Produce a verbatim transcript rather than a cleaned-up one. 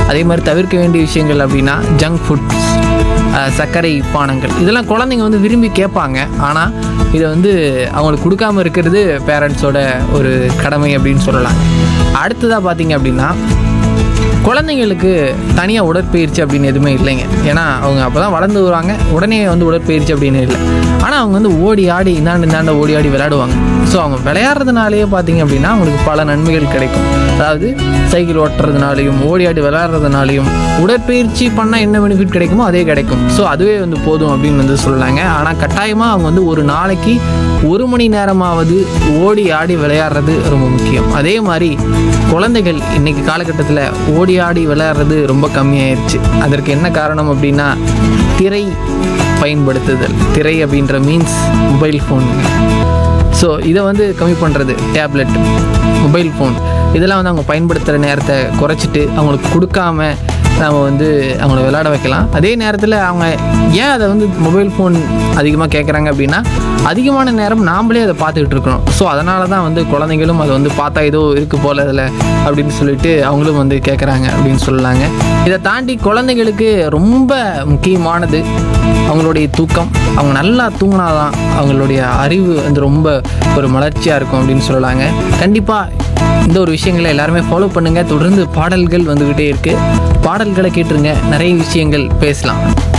அதே மாதிரி தவிர்க்க வேண்டிய விஷயங்கள் அப்படின்னா ஜங்க் ஃபுட்ஸ், சர்க்கரை பானங்கள், இதெல்லாம் குழந்தைங்க வந்து விரும்பி கேட்பாங்க. ஆனால் இதை வந்து அவங்களுக்கு கொடுக்காமல் இருக்கிறது பேரண்ட்ஸோட ஒரு கடமை அப்படின்னு சொல்லலாம். அடுத்ததாக பார்த்தீங்க அப்படின்னா குழந்தைங்களுக்கு தனியாக உடற்பயிற்சி அப்படின்னு எதுவுமே இல்லைங்க. ஏன்னா அவங்க அப்போ தான் வளர்ந்து வருவாங்க, உடனே வந்து உடற்பயிற்சி அப்படின்னு இல்லை. ஆனால் அவங்க வந்து ஓடி ஆடி இந்தாண்டு இந்தாண்ட ஓடி ஆடி விளையாடுவாங்க. ஸோ அவங்க விளையாடுறதுனாலேயே பார்த்தீங்க அப்படின்னா அவங்களுக்கு பல நன்மைகள் கிடைக்கும். அதாவது சைக்கிள் ஓட்டுறதுனாலையும் ஓடி ஆடி விளையாடுறதுனாலையும் உடற்பயிற்சி பண்ணால் என்ன பெனிஃபிட் கிடைக்குமோ அதே கிடைக்கும். ஸோ அதுவே வந்து போதும் அப்படின்னு வந்து சொல்லலாங்க. ஆனால் கட்டாயமாக அவங்க வந்து ஒரு நாளைக்கு ஒரு மணி நேரமாவது ஓடி ஆடி விளையாடுறது ரொம்ப முக்கியம். அதே மாதிரி குழந்தைகள் இன்றைக்கி காலகட்டத்தில் ஓடி ஆடி விளையாடுறது ரொம்ப கம்மியாயிருச்சு. அதற்கு என்ன காரணம் அப்படின்னா திரை பயன்படுத்துதல். திரை அப்படின்ற மீன்ஸ் மொபைல் ஃபோன். ஸோ இதை வந்து கம்மி பண்ணுறது, டேப்லெட், மொபைல் ஃபோன் இதெல்லாம் வந்து அவங்க பயன்படுத்துகிற நேரத்தை குறைச்சிட்டு அவங்களுக்கு கொடுக்காம நம்ம வந்து அவங்கள விளையாட வைக்கலாம். அதே நேரத்தில் அவங்க ஏன் அதை வந்து மொபைல் ஃபோன் அதிகமாக கேட்குறாங்க அப்படின்னா அதிகமான நேரம் நாம்ளே அதை பார்த்துக்கிட்டு இருக்கணும். ஸோ அதனால தான் வந்து குழந்தைங்களும் அதை வந்து பார்த்தா ஏதோ இருக்குது போல் அதில் அப்படின்னு சொல்லிட்டு அவங்களும் வந்து கேட்குறாங்க அப்படின்னு சொல்லலாங்க. இதை தாண்டி குழந்தைங்களுக்கு ரொம்ப முக்கியமானது அவங்களுடைய தூக்கம். அவங்க நல்லா தூங்கினாதான் அவங்களுடைய அறிவு வந்து ரொம்ப ஒரு மலர்ச்சியாக இருக்கும் அப்படின்னு சொல்லலாங்க. கண்டிப்பாக இந்த ஒரு விஷயங்களை எல்லாருமே ஃபாலோ பண்ணுங்கள். தொடர்ந்து பாடல்கள் வந்துக்கிட்டே இருக்குது. பாடல்களை கேட்டுருங்க, நிறைய விஷயங்கள் பேசலாம்.